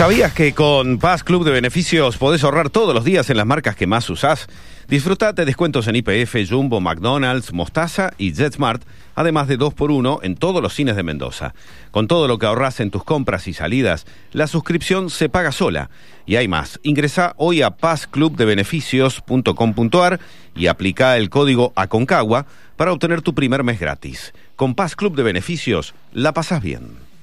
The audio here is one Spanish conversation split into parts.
¿Sabías que con Paz Club de Beneficios podés ahorrar todos los días en las marcas que más usás? Disfruta de descuentos en YPF, Jumbo, McDonald's, Mostaza y JetSmart, además de 2x1 en todos los cines de Mendoza. Con todo lo que ahorrás en tus compras y salidas, la suscripción se paga sola. Y hay más. Ingresá hoy a pazclubdebeneficios.com.ar y aplica el código ACONCAGUA para obtener tu primer mes gratis. Con Paz Club de Beneficios, la pasás bien.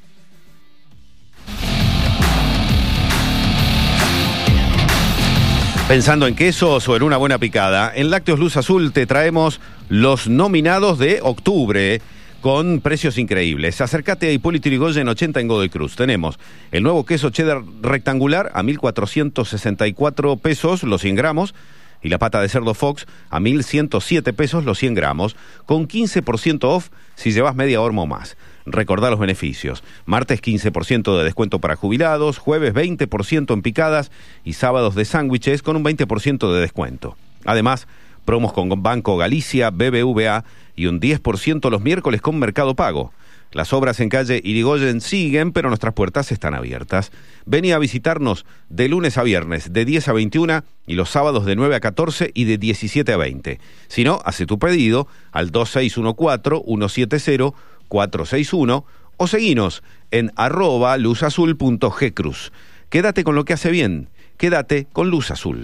Pensando en quesos o en una buena picada, en Lácteos Luz Azul te traemos los nominados de octubre con precios increíbles. Acércate a Hipólito Yrigoyen 80 en Godoy Cruz. Tenemos el nuevo queso cheddar rectangular a 1.464 pesos los 100 gramos y la pata de cerdo Fox a 1.107 pesos los 100 gramos, con 15% off si llevas media horma o más. Recordá los beneficios. Martes 15% de descuento para jubilados, jueves 20% en picadas y sábados de sándwiches con un 20% de descuento. Además, promos con Banco Galicia, BBVA y un 10% los miércoles con Mercado Pago. Las obras en calle Irigoyen siguen, pero nuestras puertas están abiertas. Vení a visitarnos de lunes a viernes, de 10 a 21 y los sábados de 9 a 14 y de 17 a 20. Si no, hace tu pedido al 2614-170-461 o seguinos en @luzazul.gcruz. Quédate con lo que hace bien. Quédate con Luz Azul.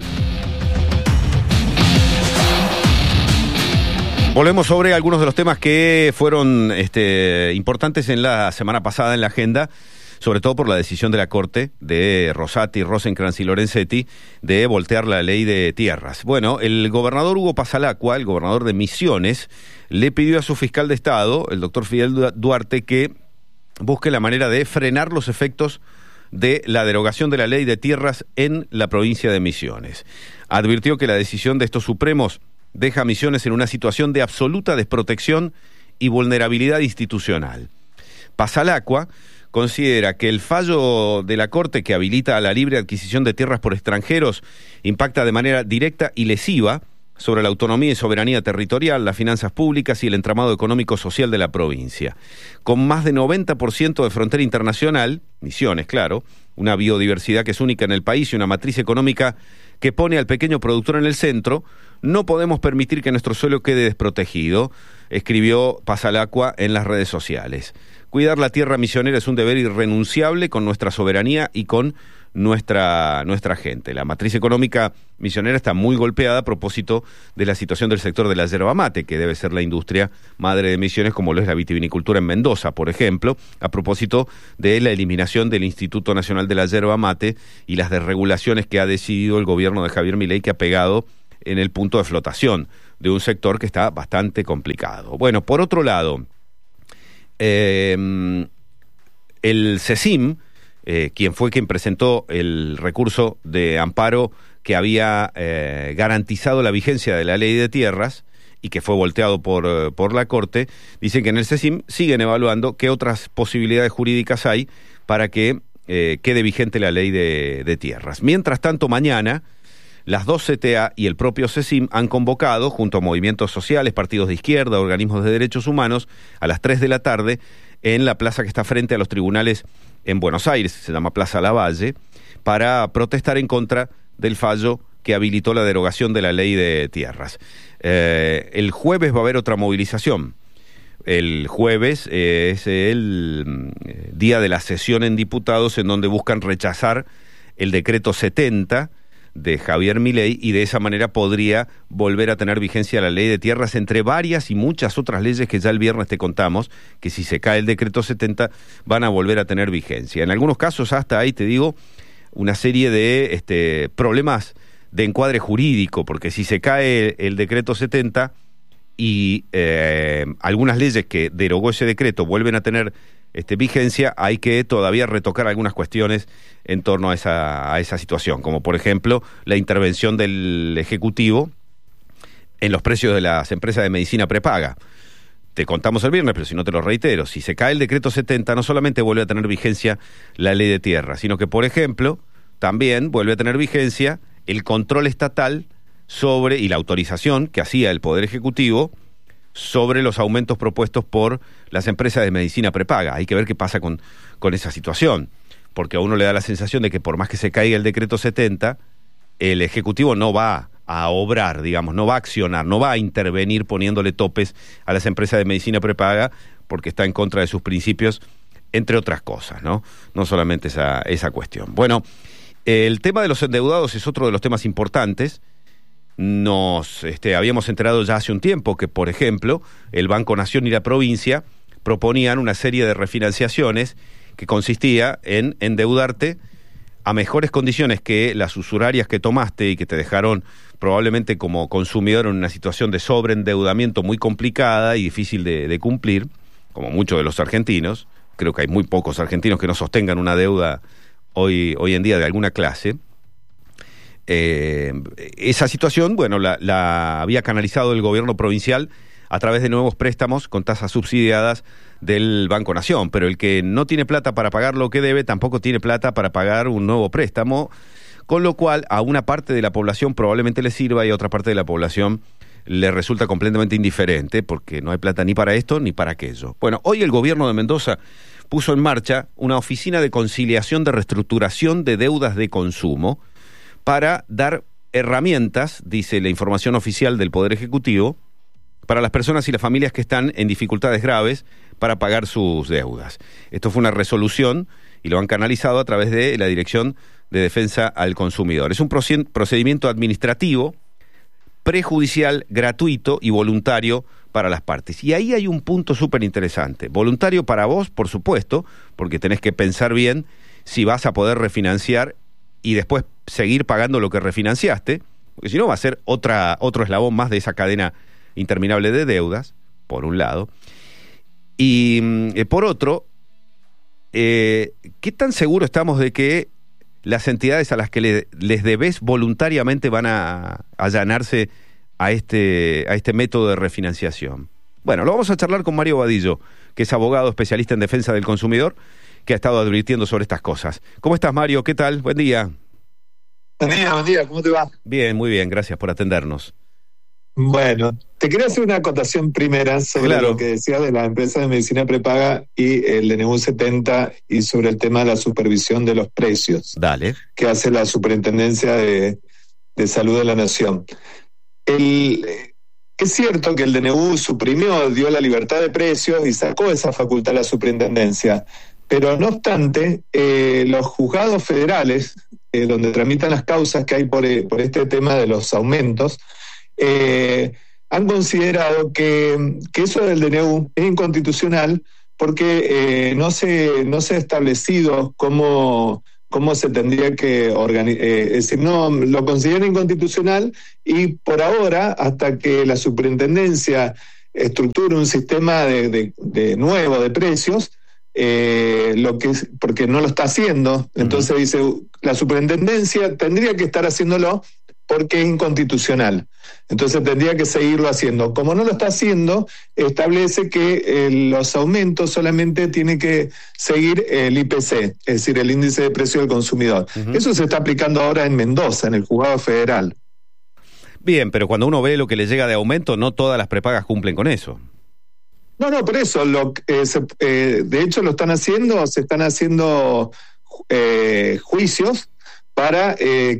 Volvemos sobre algunos de los temas que fueron importantes en la semana pasada en la agenda, sobre todo por la decisión de la Corte de Rosati, Rosenkrantz y Lorenzetti de voltear la ley de tierras. Bueno, el gobernador Hugo Pasalacqua, el gobernador de Misiones, le pidió a su fiscal de Estado, el doctor Fidel Duarte, que busque la manera de frenar los efectos de la derogación de la ley de tierras en la provincia de Misiones. Advirtió que la decisión de estos supremos deja a Misiones en una situación de absoluta desprotección y vulnerabilidad institucional. Pasalacqua considera que el fallo de la Corte que habilita a la libre adquisición de tierras por extranjeros impacta de manera directa y lesiva sobre la autonomía y soberanía territorial, las finanzas públicas y el entramado económico-social de la provincia. Con más de 90% de frontera internacional, Misiones, claro, una biodiversidad que es única en el país y una matriz económica que pone al pequeño productor en el centro, no podemos permitir que nuestro suelo quede desprotegido, escribió Pasalacqua en las redes sociales. Cuidar la tierra misionera es un deber irrenunciable con nuestra soberanía y con nuestra gente. La matriz económica misionera está muy golpeada a propósito de la situación del sector de la yerba mate, que debe ser la industria madre de Misiones, como lo es la vitivinicultura en Mendoza, por ejemplo, a propósito de la eliminación del Instituto Nacional de la Yerba Mate y las desregulaciones que ha decidido el gobierno de Javier Milei, que ha pegado en el punto de flotación de un sector que está bastante complicado. Bueno, por otro lado, el CECIM, quien fue quien presentó el recurso de amparo que había garantizado la vigencia de la ley de tierras y que fue volteado por la Corte, dicen que en el CECIM siguen evaluando qué otras posibilidades jurídicas hay para que quede vigente la ley de tierras. Mientras tanto, mañana las dos CTA y el propio CECIM han convocado, junto a movimientos sociales, partidos de izquierda, organismos de derechos humanos, a las 3 de la tarde en la plaza que está frente a los tribunales en Buenos Aires, se llama Plaza Lavalle, para protestar en contra del fallo que habilitó la derogación de la ley de tierras. El jueves va a haber otra movilización. El jueves es el día de la sesión en diputados, en donde buscan rechazar el decreto 70 de Javier Milei, y de esa manera podría volver a tener vigencia la ley de tierras, entre varias y muchas otras leyes que ya el viernes te contamos, que si se cae el decreto 70 van a volver a tener vigencia. En algunos casos hasta ahí, te digo, una serie de problemas de encuadre jurídico, porque si se cae el decreto 70 y algunas leyes que derogó ese decreto vuelven a tener vigencia, hay que todavía retocar algunas cuestiones en torno a esa situación, como por ejemplo la intervención del Ejecutivo en los precios de las empresas de medicina prepaga. Te contamos el viernes, pero si no te lo reitero, si se cae el decreto 70, no solamente vuelve a tener vigencia la ley de tierra, sino que, por ejemplo, también vuelve a tener vigencia el control estatal sobre, y la autorización que hacía el Poder Ejecutivo sobre los aumentos propuestos por las empresas de medicina prepaga. Hay que ver qué pasa con esa situación, porque a uno le da la sensación de que por más que se caiga el decreto 70, el Ejecutivo no va a obrar, digamos, no va a accionar, no va a intervenir poniéndole topes a las empresas de medicina prepaga, porque está en contra de sus principios, entre otras cosas, ¿no? No solamente esa cuestión. Bueno, el tema de los endeudados es otro de los temas importantes. Nos habíamos enterado ya hace un tiempo que, por ejemplo, el Banco Nación y la provincia proponían una serie de refinanciaciones que consistía en endeudarte a mejores condiciones que las usurarias que tomaste y que te dejaron probablemente como consumidor en una situación de sobreendeudamiento muy complicada y difícil de cumplir, como muchos de los argentinos. Creo que hay muy pocos argentinos que no sostengan una deuda hoy en día de alguna clase. Esa situación, bueno, la había canalizado el gobierno provincial a través de nuevos préstamos con tasas subsidiadas del Banco Nación, pero el que no tiene plata para pagar lo que debe, tampoco tiene plata para pagar un nuevo préstamo, con lo cual a una parte de la población probablemente le sirva y a otra parte de la población le resulta completamente indiferente, porque no hay plata ni para esto ni para aquello. Bueno, hoy el gobierno de Mendoza puso en marcha una oficina de conciliación de reestructuración de deudas de consumo para dar herramientas, dice la información oficial del Poder Ejecutivo, para las personas y las familias que están en dificultades graves para pagar sus deudas. Esto fue una resolución y lo han canalizado a través de la Dirección de Defensa al Consumidor. Es un procedimiento administrativo, prejudicial, gratuito y voluntario para las partes. Y ahí hay un punto súper interesante. Voluntario para vos, por supuesto, porque tenés que pensar bien si vas a poder refinanciar y después seguir pagando lo que refinanciaste, porque si no va a ser otro eslabón más de esa cadena interminable de deudas, por un lado. Y por otro, ¿qué tan seguro estamos de que las entidades a las que les debes voluntariamente van a allanarse a este método de refinanciación? Bueno, lo vamos a charlar con Mario Vadillo, que es abogado especialista en defensa del consumidor, que ha estado advirtiendo sobre estas cosas. ¿Cómo estás, Mario? ¿Qué tal? Buen día. Buen día, ¿cómo te va? Bien, muy bien, gracias por atendernos. Bueno, te quería hacer una acotación primera sobre lo que decías de la empresa de medicina prepaga y el DNU 70 y sobre el tema de la supervisión de los precios. Dale. Que hace la Superintendencia de Salud de la Nación. Es cierto que el DNU dio la libertad de precios y sacó esa facultad a la Superintendencia, pero no obstante, los juzgados federales, donde tramitan las causas que hay por este tema de los aumentos, han considerado que eso del DNU es inconstitucional porque no se ha establecido cómo se tendría que organizar, es decir, no lo consideran inconstitucional y por ahora, hasta que la superintendencia estructure un sistema de nuevo de precios, porque no lo está haciendo, entonces dice, la superintendencia tendría que estar haciéndolo porque es inconstitucional. Entonces tendría que seguirlo haciendo. Como no lo está haciendo, establece que los aumentos solamente tiene que seguir el IPC, es decir, el índice de precio del consumidor. Eso se está aplicando ahora en Mendoza, en el juzgado federal. Bien, pero cuando uno ve lo que le llega de aumento, no todas las prepagas cumplen con eso. No, por eso. De hecho, se están haciendo juicios para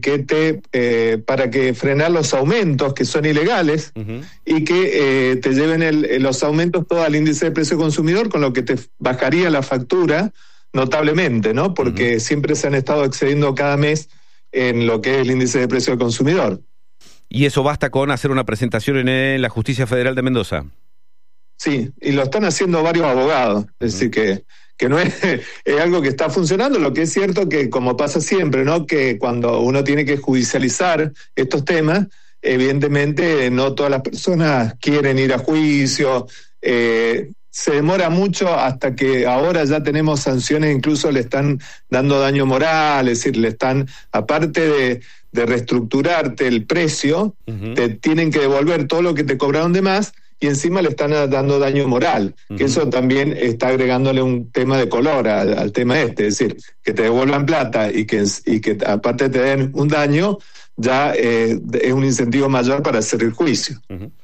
que frenar los aumentos que son ilegales y que te lleven los aumentos todo al índice de precio consumidor, con lo que te bajaría la factura notablemente, ¿no? Porque siempre se han estado excediendo cada mes en lo que es el índice de precio del consumidor. ¿Y eso basta con hacer una presentación en la Justicia Federal de Mendoza? Sí, y lo están haciendo varios abogados, es decir que no es algo que está funcionando. Lo que es cierto que, como pasa siempre, ¿no?, que cuando uno tiene que judicializar estos temas, evidentemente no todas las personas quieren ir a juicio, se demora mucho hasta que ahora ya tenemos sanciones, incluso le están dando daño moral, es decir, le están, aparte de reestructurarte el precio, te tienen que devolver todo lo que te cobraron de más, y encima le están dando daño moral, que eso también está agregándole un tema de color al tema es decir, que te devuelvan plata y que aparte te den un daño, ya es un incentivo mayor para hacer el juicio.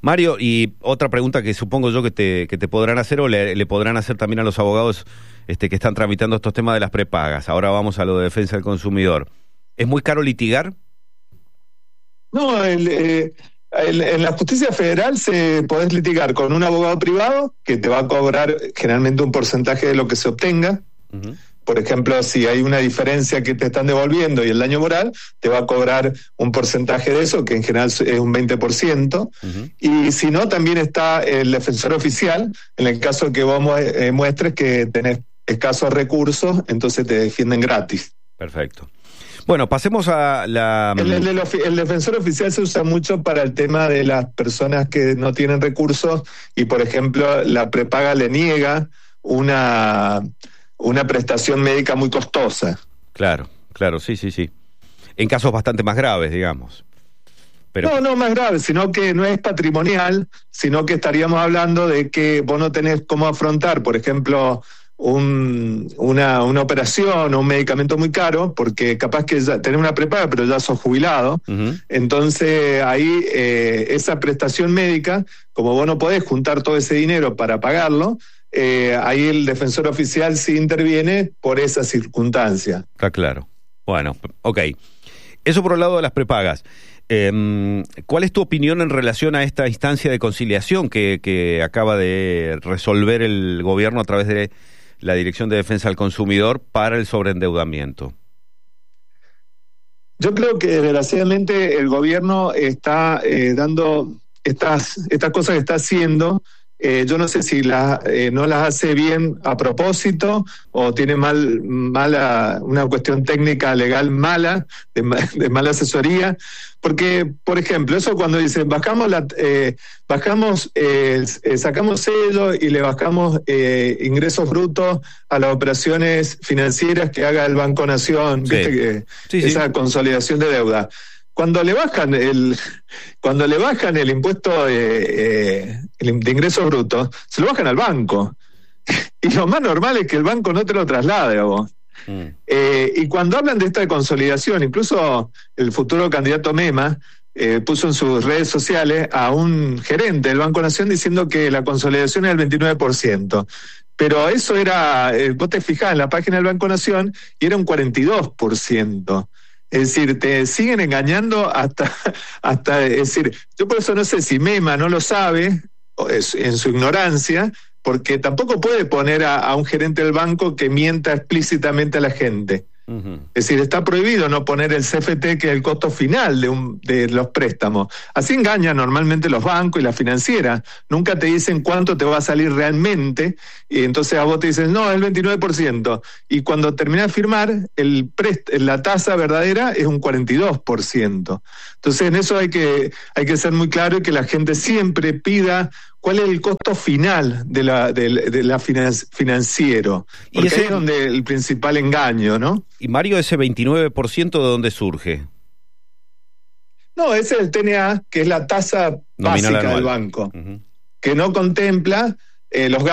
Mario, y otra pregunta que supongo yo que te podrán hacer o le podrán hacer también a los abogados que están tramitando estos temas de las prepagas. Ahora vamos a lo de defensa del consumidor. ¿Es muy caro litigar? No, en la justicia federal podés litigar con un abogado privado que te va a cobrar generalmente un porcentaje de lo que se obtenga. Uh-huh. Por ejemplo, si hay una diferencia que te están devolviendo y el daño moral, te va a cobrar un porcentaje de eso, que en general es un 20%. Uh-huh. Y si no, también está el defensor oficial, en el caso que vos muestres que tenés escasos recursos, entonces te defienden gratis. Perfecto. Bueno, pasemos a la... El defensor oficial se usa mucho para el tema de las personas que no tienen recursos y, por ejemplo, la prepaga le niega una prestación médica muy costosa. Claro, sí. En casos bastante más graves, digamos. Pero... No más graves, sino que no es patrimonial, sino que estaríamos hablando de que vos no tenés cómo afrontar, por ejemplo, una operación o un medicamento muy caro, porque capaz que ya tenés una prepaga, pero ya sos jubilado. Uh-huh. Entonces ahí esa prestación médica, como vos no podés juntar todo ese dinero para pagarlo, ahí el defensor oficial sí interviene por esa circunstancia. Está claro. Bueno, ok. Eso por el lado de las prepagas. ¿Cuál es tu opinión en relación a esta instancia de conciliación que acaba de resolver el gobierno a través de la Dirección de Defensa del Consumidor para el sobreendeudamiento? Yo creo que desgraciadamente el gobierno está dando estas cosas que está haciendo. Yo no sé si no las hace bien a propósito o tiene una cuestión técnica legal mala, de mala asesoría, porque, por ejemplo, eso cuando dicen sacamos sello y le bajamos ingresos brutos a las operaciones financieras que haga el Banco Nación, sí. ¿Viste? Esa consolidación de deuda. Cuando le bajan el impuesto de ingresos brutos, se lo bajan al banco. Y lo más normal es que el banco no te lo traslade a vos. Y cuando hablan de esta consolidación, incluso el futuro candidato Mema puso en sus redes sociales a un gerente del Banco Nación diciendo que la consolidación era el 29%. Pero eso era, vos te fijás en la página del Banco Nación y era un 42%. Es decir, te siguen engañando hasta, es decir, yo por eso no sé si Mema no lo sabe, en su ignorancia, porque tampoco puede poner a un gerente del banco que mienta explícitamente a la gente. Uh-huh. Es decir, está prohibido no poner el CFT, que es el costo final de los préstamos. Así engañan normalmente los bancos y las financieras. Nunca te dicen cuánto te va a salir realmente, y entonces a vos te dicen, no, es el 29%. Y cuando terminás de firmar, la tasa verdadera es un 42%. Entonces en eso hay que ser muy claro y que la gente siempre pida cuál es el costo final de la financiero. Porque ahí es donde el principal engaño, ¿no? Y Mario, ese 29%, ¿de dónde surge? No, ese es el TNA, que es la tasa nominal básica anual del banco, uh-huh, que no contempla los gastos